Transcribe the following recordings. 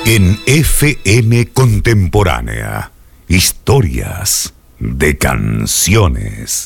En FM Contemporánea, historias de canciones.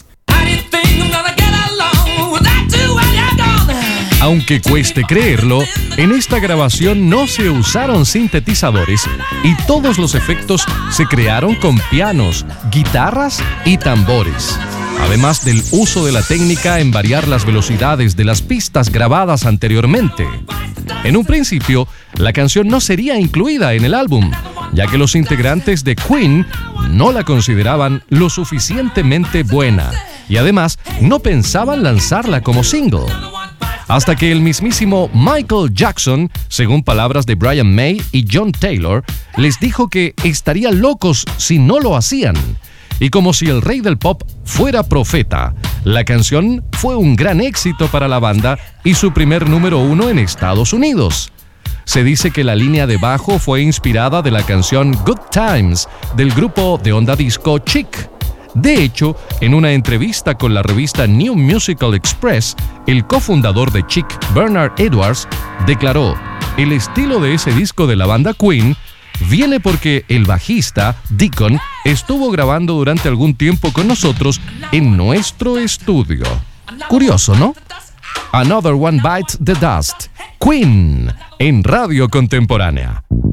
Aunque cueste creerlo, en esta grabación no se usaron sintetizadores y todos los efectos se crearon con pianos, guitarras y tambores. Además del uso de la técnica en variar las velocidades de las pistas grabadas anteriormente. En un principio, la canción no sería incluida en el álbum, ya que los integrantes de Queen no la consideraban lo suficientemente buena y además no pensaban lanzarla como single. Hasta que el mismísimo Michael Jackson, según palabras de Brian May y John Taylor, les dijo que estarían locos si no lo hacían. Y como si el rey del pop fuera profeta, la canción fue un gran éxito para la banda y su primer número 1 en Estados Unidos. Se dice que la línea de bajo fue inspirada de la canción Good Times del grupo de onda disco Chic. De hecho, en una entrevista con la revista New Musical Express, el cofundador de Chic, Bernard Edwards, declaró: el estilo de ese disco de la banda Queen viene porque el bajista, Deacon, estuvo grabando durante algún tiempo con nosotros en nuestro estudio. Curioso, ¿no? Another One Bites the Dust. Queen, en Radio Contemporánea.